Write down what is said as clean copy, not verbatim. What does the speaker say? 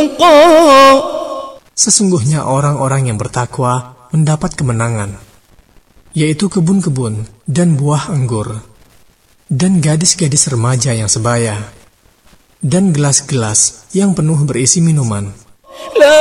Sesungguhnya orang-orang yang bertakwa mendapat kemenangan, yaitu kebun-kebun dan buah anggur, dan gadis-gadis remaja yang sebaya, dan gelas-gelas yang penuh berisi minuman.